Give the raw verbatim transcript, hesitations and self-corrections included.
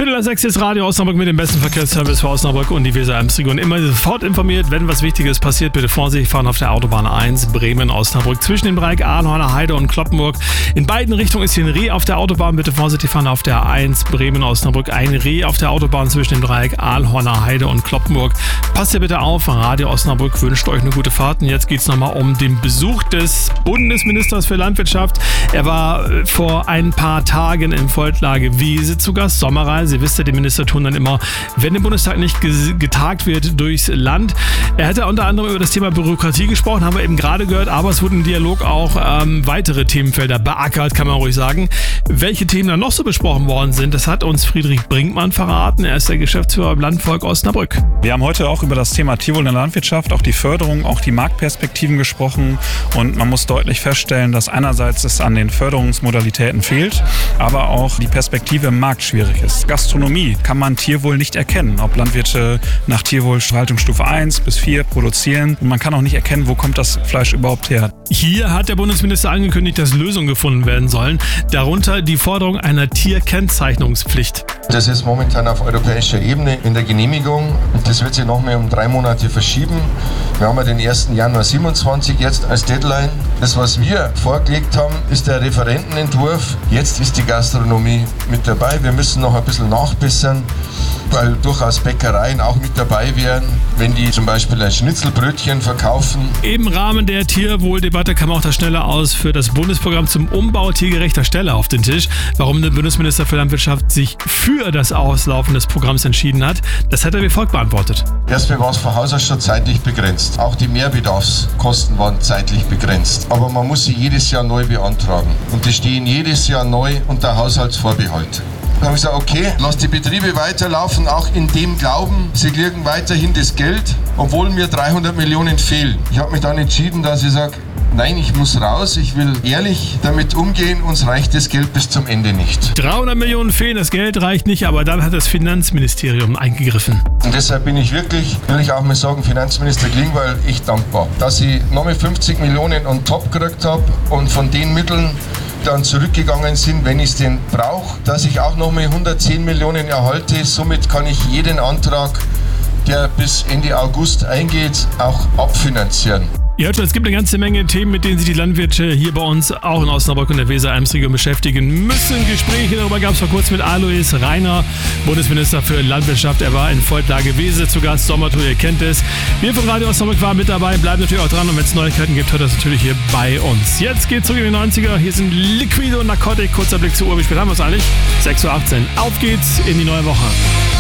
Viertel nach sechs ist Radio Osnabrück mit dem besten Verkehrsservice für Osnabrück und die Weser-Ems-Region. Immer sofort informiert, wenn was Wichtiges passiert. Bitte Vorsicht fahren auf der Autobahn eins Bremen-Osnabrück zwischen dem Bereich Ahlhorner Heide und Kloppenburg. In beiden Richtungen ist hier ein Reh auf der Autobahn. Bitte vorsichtig fahren auf der eins Bremen-Osnabrück. Ein Reh auf der Autobahn zwischen dem Dreieck Ahlhorner Heide und Kloppenburg. Passt ihr bitte auf. Radio Osnabrück wünscht euch eine gute Fahrt. Und jetzt geht es nochmal um den Besuch des Bundesministers für Landwirtschaft. Er war vor ein paar Tagen in Volklage Wiese zu Gast. Sommerreise. Ihr wisst ja, die Minister tun dann immer, wenn im Bundestag nicht getagt wird, durchs Land. Er hätte unter anderem über das Thema Bürokratie gesprochen, haben wir eben gerade gehört, aber es wurden im Dialog auch ähm, weitere Themenfelder beackert, kann man ruhig sagen. Welche Themen da noch so besprochen worden sind, das hat uns Friedrich Brinkmann verraten. Er ist der Geschäftsführer beim Landvolk Osnabrück. Wir haben heute auch über das Thema Tierwohl in der Landwirtschaft, auch die Förderung, auch die Marktperspektiven gesprochen und man muss deutlich feststellen, dass einerseits es an den Förderungsmodalitäten fehlt, aber auch die Perspektive im Markt schwierig ist. Gastronomie kann man Tierwohl nicht erkennen, ob Landwirte nach Tierwohlhaltungsstufe eins bis vier produzieren und man kann auch nicht erkennen, wo kommt das Fleisch überhaupt her. Hier hat der Bundesminister angekündigt, dass Lösungen gefunden werden sollen, darunter die Forderung einer Tierkennzeichnungspflicht. Das ist momentan auf europäischer Ebene in der Genehmigung. Das wird sich noch mehr um drei Monate verschieben. Wir haben ja den ersten Januar siebenundzwanzig jetzt als Deadline. Das, was wir vorgelegt haben, ist der Referentenentwurf. Jetzt ist die Gastronomie mit dabei. Wir müssen noch ein bisschen nachbessern, weil durchaus Bäckereien auch mit dabei wären, wenn die zum Beispiel ein Schnitzelbrötchen verkaufen. Im Rahmen der Tierwohldebatte kam auch das schnelle Aus für das Bundesprogramm zum Umbau tiergerechter Ställe auf den Tisch. Warum der Bundesminister für Landwirtschaft sich für das Auslaufen des Programms entschieden hat, das hat er wie folgt beantwortet. Erstmal war es von Haus aus schon zeitlich begrenzt. Auch die Mehrbedarfskosten waren zeitlich begrenzt. Aber man muss sie jedes Jahr neu beantragen. Und die stehen jedes Jahr neu unter Haushaltsvorbehalt. Dann habe ich gesagt, okay, lass die Betriebe weiterlaufen, auch in dem Glauben, sie kriegen weiterhin das Geld, obwohl mir dreihundert Millionen fehlen. Ich habe mich dann entschieden, dass ich sage, nein, ich muss raus, ich will ehrlich damit umgehen, uns reicht das Geld bis zum Ende nicht. dreihundert Millionen fehlen, das Geld reicht nicht, aber dann hat das Finanzministerium eingegriffen. Und deshalb bin ich wirklich, will ich auch mal sagen, Finanzminister Klingbeil, echt dankbar, dass ich nochmal fünfzig Millionen on top gekriegt habe und von den Mitteln dann zurückgegangen sind, wenn ich es denn brauche, dass ich auch nochmal hundertzehn Millionen erhalte. Somit kann ich jeden Antrag, der bis Ende August eingeht, auch abfinanzieren. Ihr hört schon, es gibt eine ganze Menge Themen, mit denen sich die Landwirte hier bei uns auch in Osnabrück und der Weser-Ems-Region beschäftigen müssen. Gespräche darüber gab es vor kurzem mit Alois Rainer, Bundesminister für Landwirtschaft. Er war in Volklage Wiese zu Gast, Sommertour, ihr kennt es. Wir von Radio Osnabrück waren mit dabei, bleiben natürlich auch dran und wenn es Neuigkeiten gibt, hört das natürlich hier bei uns. Jetzt geht's zurück in die neunziger, hier sind Liquido und Narcotic, kurzer Blick zur Uhr, wie spät haben wir es eigentlich? sechs Uhr achtzehn. Auf geht's in die neue Woche.